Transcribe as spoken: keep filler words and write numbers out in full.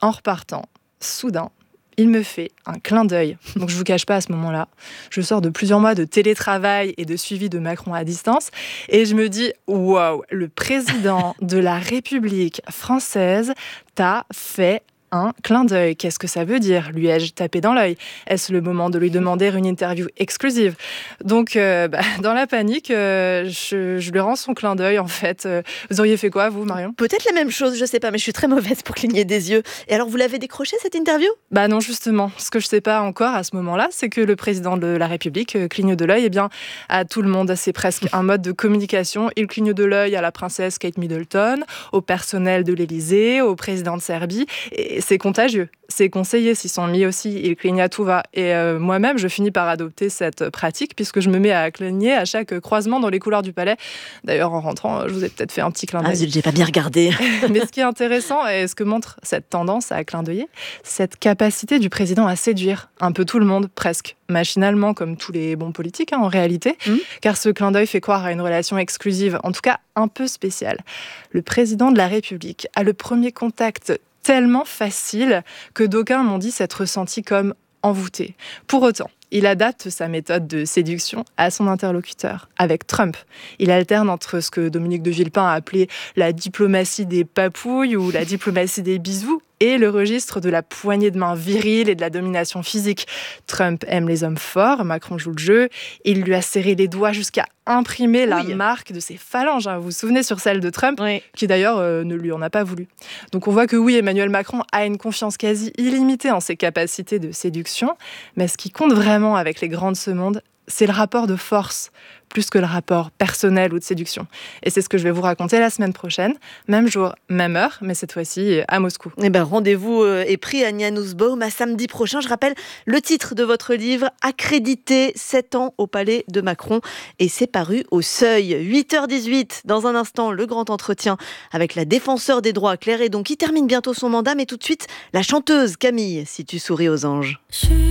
En repartant, soudain, il me fait un clin d'œil. Donc je ne vous cache pas, à ce moment-là, je sors de plusieurs mois de télétravail et de suivi de Macron à distance. Et je me dis, waouh, le président de la République française t'a fait un clin d'œil. Qu'est-ce que ça veut dire ? Lui ai-je tapé dans l'œil ? Est-ce le moment de lui demander une interview exclusive ? Donc, euh, bah, dans la panique, euh, je, je lui rends son clin d'œil, en fait. Euh, vous auriez fait quoi, vous, Marion ? Peut-être la même chose, je sais pas, mais je suis très mauvaise pour cligner des yeux. Et alors, vous l'avez décroché, cette interview ? Bah non, justement. Ce que je sais pas encore à ce moment-là, c'est que le président de la République euh, cligne de l'œil, eh bien, à tout le monde. C'est presque un mode de communication. Il cligne de l'œil à la princesse Kate Middleton, au personnel de l'Élysée, au président de Serbie. Et c'est contagieux. Ses conseillers s'y sont mis aussi. Ils clignent à tout va. Et euh, moi-même, je finis par adopter cette pratique puisque je me mets à cligner à chaque croisement dans les couloirs du palais. D'ailleurs, en rentrant, je vous ai peut-être fait un petit clin d'œil. Ah zut, j'ai pas bien regardé. Mais ce qui est intéressant et ce que montre cette tendance à clin d'œiller, cette capacité du président à séduire un peu tout le monde, presque machinalement, comme tous les bons politiques hein, en réalité, mmh. car ce clin d'œil fait croire à une relation exclusive, en tout cas un peu spéciale. Le président de la République a le premier contact tellement facile que d'aucuns m'ont dit s'être ressenti comme envoûté. Pour autant, il adapte sa méthode de séduction à son interlocuteur, avec Trump. Il alterne entre ce que Dominique de Villepin a appelé la diplomatie des papouilles ou la diplomatie des bisous et le registre de la poignée de main virile et de la domination physique. Trump aime les hommes forts, Macron joue le jeu. Il lui a serré les doigts jusqu'à imprimer la oui. marque de ses phalanges. Vous vous souvenez sur celle de Trump, oui. qui d'ailleurs euh, ne lui en a pas voulu. Donc on voit que oui, Emmanuel Macron a une confiance quasi illimitée en ses capacités de séduction, mais ce qui compte vraiment avec les grands de ce monde, c'est le rapport de force, plus que le rapport personnel ou de séduction. Et c'est ce que je vais vous raconter la semaine prochaine, même jour, même heure, mais cette fois-ci à Moscou. Eh ben, rendez-vous est pris, Anya Nussbaum, à samedi prochain. Je rappelle le titre de votre livre, Accrédité, sept ans au palais de Macron, et c'est paru au Seuil. huit heures dix-huit, dans un instant, le grand entretien avec la défenseure des droits, Claire Hédon, qui termine bientôt son mandat, mais tout de suite, la chanteuse Camille, Si tu souris aux anges.